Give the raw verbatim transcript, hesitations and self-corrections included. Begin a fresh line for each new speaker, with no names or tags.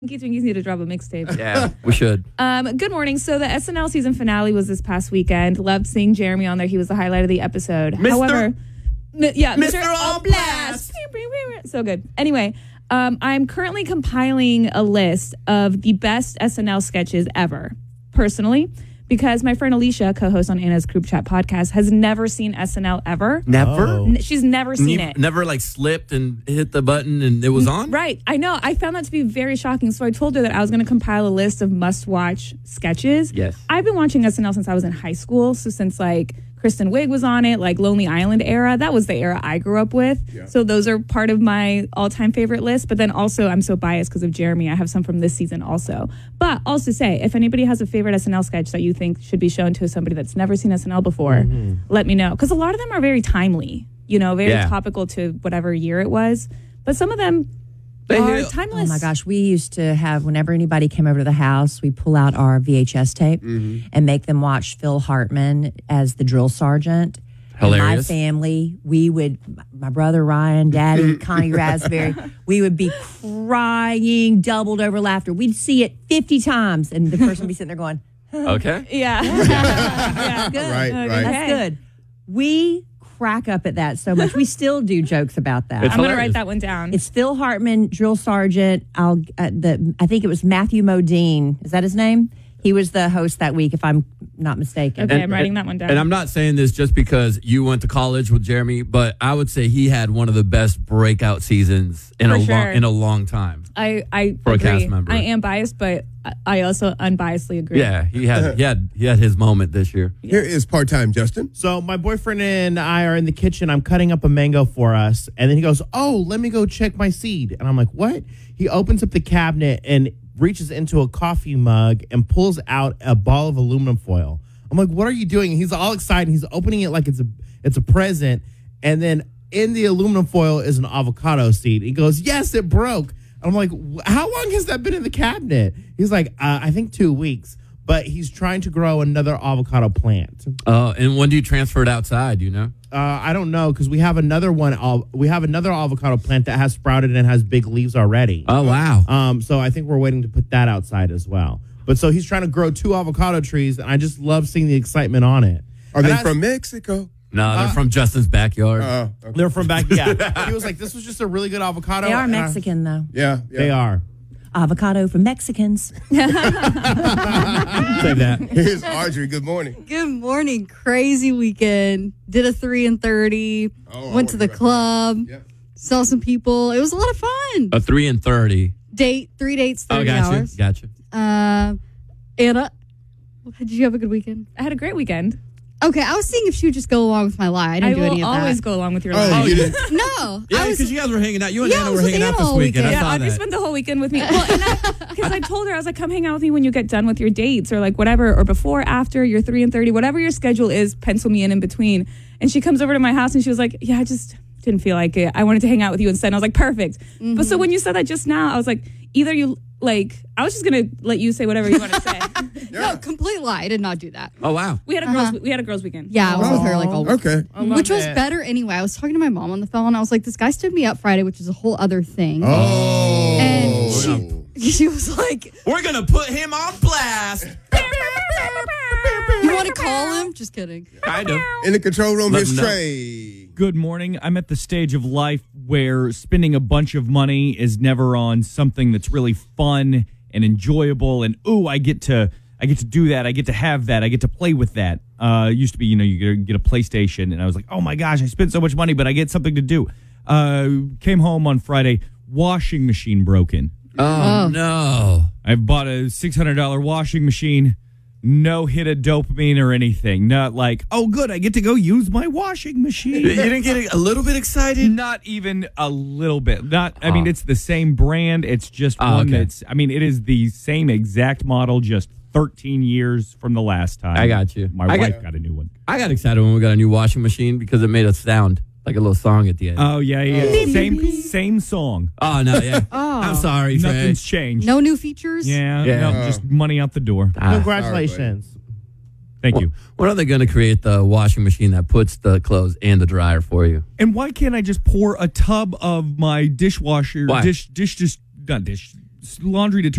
Twinkie Twinkies need to drop a mixtape.
Yeah, we should.
Um, good morning. So the S N L season finale was this past weekend. Loved seeing Jeremy on there. He was the highlight of the episode.
Mister
However, m- yeah,
Mister
Mister
On Blast.
So good. Anyway, um, I'm currently compiling a list of the best S N L sketches ever, personally, because my friend Alicia, co-host on Anna's Group Chat podcast, has never seen S N L ever.
Never?
Oh.
N- She's never seen
Ne-
it.
Never like slipped and hit the button and it was on?
Right. I know. I found that to be very shocking. So I told her that I was going to compile a list of must-watch sketches.
Yes.
I've been watching S N L since I was in high school. So since like Kristen Wiig was on it, like Lonely Island era, that was the era I grew up with.
Yeah.
So those are part of my all-time favorite list. But then also I'm so biased because of Jeremy. I have some from this season also. But also say, if anybody has a favorite S N L sketch that you think should be shown to somebody that's never seen S N L before, mm-hmm. let me know. Because a lot of them are very timely, you know, very
Yeah.
topical to whatever year it was. But some of them
They
are
hit-
timeless.
Oh my gosh, we used to have, whenever anybody came over to the house, we'd pull out our V H S tape
Mm-hmm.
and make them watch Phil Hartman as the drill sergeant.
Hilarious.
And my family, we would, my brother Ryan, Daddy, Connie Raspberry, we would be crying, doubled over laughter. We'd see it fifty times, and the person would be sitting there going,
Okay.
Yeah. yeah.
good.
Right,
Okay.
right.
That's good. We crack up at that so much. We still do jokes about that.
It's
I'm going to
hilarious.
write that one down.
It's Phil Hartman, drill sergeant. I'll uh, the I think it was Matthew Modine. Is that his name? He was the host that week, if I'm not mistaken.
Okay, I'm writing that one down.
And I'm not saying this just because you went to college with Jeremy, but I would say he had one of the best breakout seasons in
For
a long
sure.
in a long time.
I, I
For a
agree.
cast member.
I am biased, but I- I also unbiasedly agree.
Yeah, he had he had he had his moment this year.
Here is part-time Justin.
So my boyfriend and I are in the kitchen. I'm cutting up a mango for us. And then he goes, oh, let me go check my seed. And I'm like, what? He opens up the cabinet and reaches into a coffee mug and pulls out a ball of aluminum foil. I'm like, what are you doing? And he's all excited. He's opening it like it's a it's a present. And then in the aluminum foil is an avocado seed. He goes, yes, it broke. I'm like, how long has that been in the cabinet? He's like, uh, I think two weeks. But he's trying to grow another avocado plant.
Uh, and when do you transfer it outside? You know.
Uh, I don't know because we have another one. Uh, we have another avocado plant that has sprouted and has big leaves already.
Oh wow.
Um, so I think we're waiting to put that outside as well. But so he's trying to grow two avocado trees, and I just love seeing the excitement on it.
Are
And
they
I-
from Mexico?
No, they're
Uh,
from Justin's backyard.
Uh, okay.
They're from back. Yeah, he was like, "This was just a really good avocado."
They are
and I-
Mexican, though.
Yeah, yeah.
They are.
Avocado from Mexicans.
Say that.
Here's Audrey. Good morning.
Good morning. Crazy weekend. Did a three and thirty.
Oh, I
went to the
wonder about
club.
that. Yep.
Saw some people. It was a lot of fun.
A three and thirty.
Date, three dates,
Oh,
thirty
gotcha,
hours.
gotcha.
Uh, Anna, did you have a good weekend?
I had a great weekend.
Okay, I was seeing if she would just go along with my lie. I didn't
I
do
will
any of
always
that.
go along with your
Oh,
life.
you didn't?
No,
Yeah,
I was.
because you guys were hanging out. You and
Yeah, I
Anna
was
were
with
hanging out
Anna
this
all
weekend. I
weekend.
Yeah,
saw
Audrey
that.
spent the whole weekend with me. Well, because I told her, I was like, come hang out with me when you get done with your dates or like whatever, or before, after, your three and thirty, whatever your schedule is, pencil me in in between. And she comes over to my house and she was like, yeah, I just didn't feel like it. I wanted to hang out with you instead. And I was like, perfect.
Mm-hmm.
But so when you said that just now, I was like, either you, like, I was just going to let you say whatever you want to say.
No, complete lie. I did not do that.
Oh wow.
We had a
Uh-huh.
girls, we had a girls weekend.
Yeah, I was with her like all week.
Okay.
Which was
it.
better anyway. I was talking to my mom on the phone. I was like, this guy stood me up Friday, which is a whole other thing.
Oh.
And she, she was like,
We're gonna put him on blast.
you want to call him? Just kidding.
Kind of.
In the control room,
Let
here's
them know.
Trey.
Good morning. I'm at the stage of life where spending a bunch of money is never on something that's really fun and enjoyable. And ooh, I get to I get to do that. I get to have that. I get to play with that. Uh, it used to be, you know, you get a PlayStation, and I was like, oh my gosh, I spent so much money, but I get something to do. Uh, came home on Friday, washing machine broken.
Oh,
Oh.
no.
I bought a six hundred dollars washing machine. No hit of dopamine or anything. Not like, oh, good, I get to go use my washing machine.
You didn't get a little bit excited?
Not even a little bit. Not. I
Oh.
mean, it's the same brand. It's just
Oh,
one
okay.
that's. I mean, it is the same exact model, just thirteen years from the last time.
I got you.
My
I
wife
got-
got, a new one.
I got excited when we got a new washing machine because it made a sound, like a little song at the end.
Oh yeah, yeah. Same same song.
oh, no, yeah.
Oh.
I'm sorry, Trey.
Nothing's changed.
No new features?
Yeah,
Yeah.
no, just money out the door.
Ah.
Congratulations.
Thank you.
When are they going to create the washing machine that puts the clothes in the dryer for you?
And why can't I just pour a tub of my dishwasher,
Why?
dish, dish, dish, not dish, laundry detergent?